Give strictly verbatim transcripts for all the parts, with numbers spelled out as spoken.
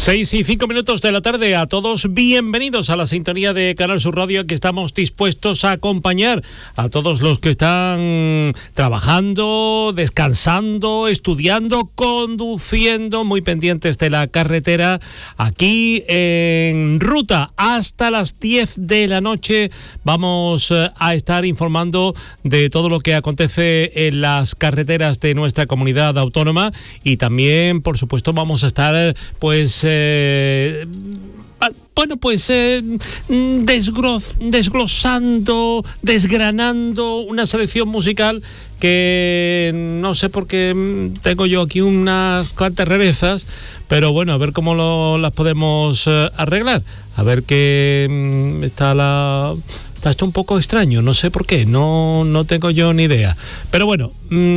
Seis y cinco minutos de la tarde, a todos bienvenidos a la sintonía de Canal Sur Radio, que estamos dispuestos a acompañar a todos los que están trabajando, descansando, estudiando, conduciendo, muy pendientes de la carretera, aquí en ruta hasta las diez de la noche. Vamos a estar informando de todo lo que acontece en las carreteras de nuestra comunidad autónoma y también, por supuesto, vamos a estar pues Eh, bueno, pues eh, desgros, desglosando, desgranando una selección musical que no sé por qué tengo yo aquí unas cuantas rarezas, pero bueno, a ver cómo lo, las podemos eh, arreglar. A ver que mm, está la... Está esto un poco extraño, no sé por qué, no, no tengo yo ni idea. Pero bueno,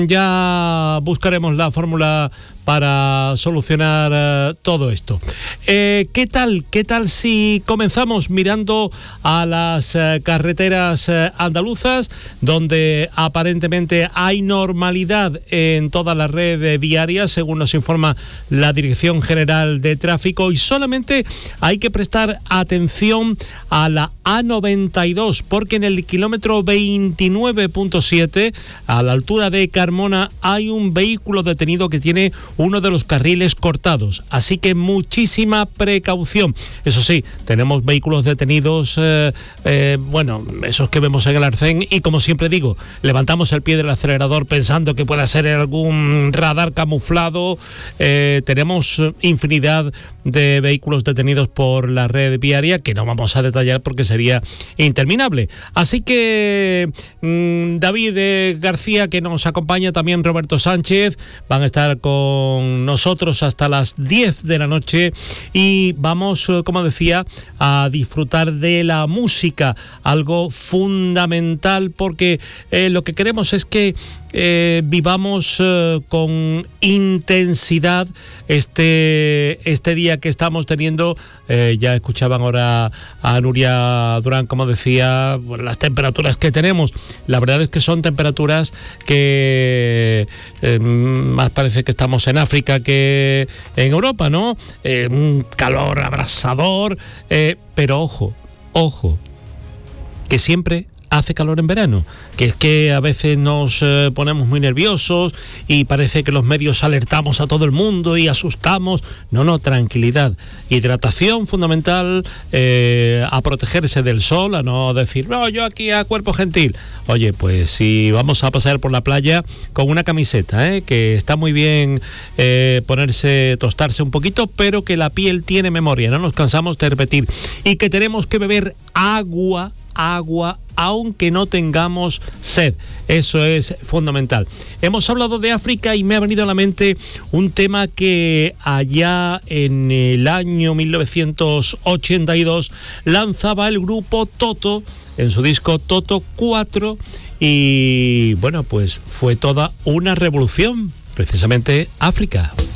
ya buscaremos la fórmula para solucionar uh, todo esto. Eh, ¿Qué tal? ¿Qué tal si comenzamos mirando a las uh, carreteras uh, andaluzas, donde aparentemente hay normalidad en toda la red viaria, según nos informa la Dirección General de Tráfico, y solamente hay que prestar atención a la A noventa y dos, porque en el kilómetro veintinueve punto siete, a la altura de Carmona, hay un vehículo detenido que tiene uno de los carriles cortados, así que muchísima precaución. Eso sí, tenemos vehículos detenidos, eh, eh, bueno, esos que vemos en el arcén, y como siempre digo, levantamos el pie del acelerador pensando que pueda ser algún radar camuflado. Eh, tenemos infinidad de vehículos detenidos por la red viaria, que no vamos a detallar porque sería interminable. Así que mmm, David eh, García, que nos acompaña, también Roberto Sánchez, van a estar con nosotros hasta las diez de la noche y vamos, como decía, a disfrutar de la música, algo fundamental, porque eh, lo que queremos es que Eh, vivamos eh, con intensidad este este día que estamos teniendo. Eh, ya escuchaban ahora a Nuria Durán, como decía, bueno, las temperaturas que tenemos. La verdad es que son temperaturas que eh, más parece que estamos en África que en Europa, ¿no? Eh, un calor abrasador, eh, pero ojo, ojo, que siempre hace calor en verano, que es que a veces nos eh, ponemos muy nerviosos y parece que los medios alertamos a todo el mundo y asustamos. No, no, tranquilidad, hidratación fundamental, eh, a protegerse del sol, a no decir, no, yo aquí a cuerpo gentil. Oye, pues si vamos a pasear por la playa con una camiseta, eh, que está muy bien eh, ponerse, tostarse un poquito, pero que la piel tiene memoria, no nos cansamos de repetir, y que tenemos que beber agua, agua, aunque no tengamos sed. Eso es fundamental. Hemos hablado de África y me ha venido a la mente un tema que allá en el año mil novecientos ochenta y dos lanzaba el grupo Toto en su disco Toto cuatro, y bueno, pues fue toda una revolución, precisamente África.